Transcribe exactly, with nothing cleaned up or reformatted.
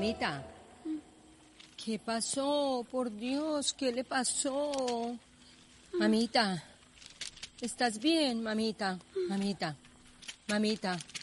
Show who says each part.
Speaker 1: Mamita. ¿Qué pasó? Por Dios, ¿qué le pasó? Mamita. ¿Estás bien, mamita? Mamita. Mamita.